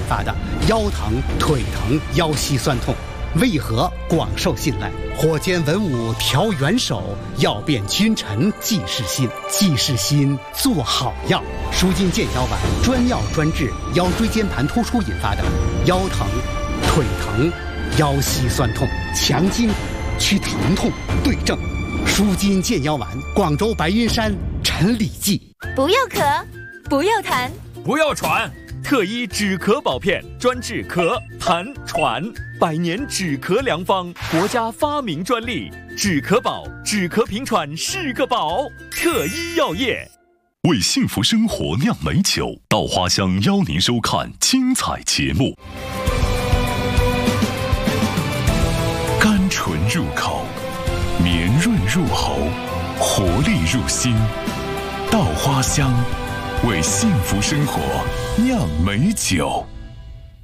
发的腰疼、腿疼、腰膝酸痛，为何广受信赖？火煎文武调元首，药变君臣济世心。济世心做好药，舒筋健腰丸专药专治腰椎间盘突出引发的腰疼、腿疼、腰膝酸痛，强筋骨，祛疼痛，对症。舒筋健腰丸，广州白云山陈李济。 不要咳，不要痰， 不要喘，特医止咳宝片，专治咳、痰、喘，100年止咳良方，国家发明专利。止咳宝，止咳平喘是个宝。特医药业为幸福生活酿美酒，稻花香邀您收看精彩节目。甘醇入口，绵润入喉，活力入心。稻花香，为幸福生活酿美酒。